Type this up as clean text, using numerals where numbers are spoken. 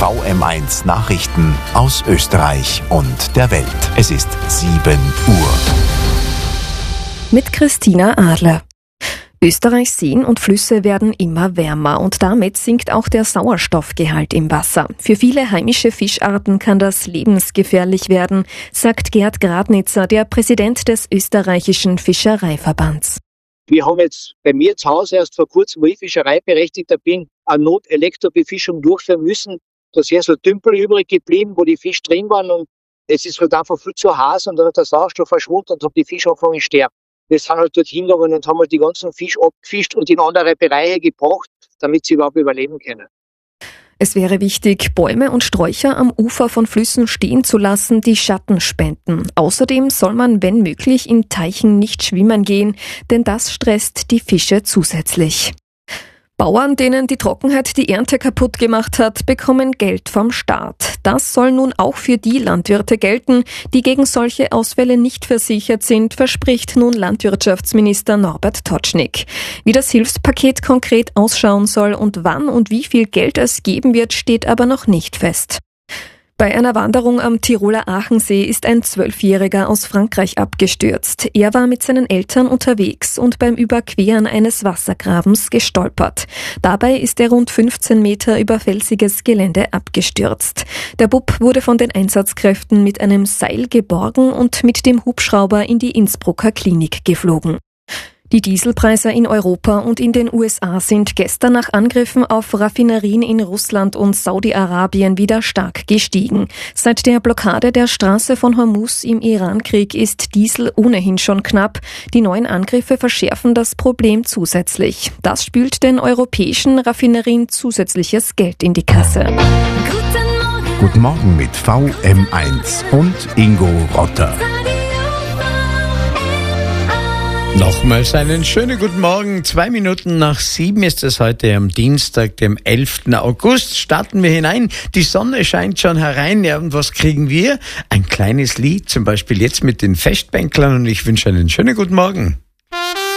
VM1 Nachrichten aus Österreich und der Welt. Es ist 7 Uhr. Mit Christina Adler. Österreichs Seen und Flüsse werden immer wärmer und damit sinkt auch der Sauerstoffgehalt im Wasser. Für viele heimische Fischarten kann das lebensgefährlich werden, sagt Gerd Gradnitzer, der Präsident des österreichischen Fischereiverbands. Wir haben jetzt bei mir zu Hause erst vor kurzem, wo ich Fischereiberechtigter bin, eine Notelektrobefischung durchführen müssen. Da ist so Tümpel übrig geblieben, wo die Fische drin waren und es ist halt einfach viel zu heiß und dann hat der Sauerstoff verschwunden und hat die Fische angefangen zu sterben. Wir sind halt dorthin gegangen und haben halt die ganzen Fische abgefischt und in andere Bereiche gebracht, damit sie überhaupt überleben können. Es wäre wichtig, Bäume und Sträucher am Ufer von Flüssen stehen zu lassen, die Schatten spenden. Außerdem soll man, wenn möglich, in Teichen nicht schwimmen gehen, denn das stresst die Fische zusätzlich. Bauern, denen die Trockenheit die Ernte kaputt gemacht hat, bekommen Geld vom Staat. Das soll nun auch für die Landwirte gelten, die gegen solche Ausfälle nicht versichert sind, verspricht nun Landwirtschaftsminister Norbert Totschnig. Wie das Hilfspaket konkret ausschauen soll und wann und wie viel Geld es geben wird, steht aber noch nicht fest. Bei einer Wanderung am Tiroler Aachensee ist ein 12-Jähriger aus Frankreich abgestürzt. Er war mit seinen Eltern unterwegs und beim Überqueren eines Wassergrabens gestolpert. Dabei ist er rund 15 Meter über felsiges Gelände abgestürzt. Der Bub wurde von den Einsatzkräften mit einem Seil geborgen und mit dem Hubschrauber in die Innsbrucker Klinik geflogen. Die Dieselpreise in Europa und in den USA sind gestern nach Angriffen auf Raffinerien in Russland und Saudi-Arabien wieder stark gestiegen. Seit der Blockade der Straße von Hormuz im Irankrieg ist Diesel ohnehin schon knapp. Die neuen Angriffe verschärfen das Problem zusätzlich. Das spült den europäischen Raffinerien zusätzliches Geld in die Kasse. Guten Morgen mit VM1 und Ingo Rotter. Nochmals einen schönen guten Morgen. 2 Minuten nach 7 ist es heute am Dienstag, dem 11. August. Starten wir hinein. Die Sonne scheint schon herein. Ja, und was kriegen wir? Ein kleines Lied, zum Beispiel jetzt mit den Festbänklern. Und ich wünsche einen schönen guten Morgen.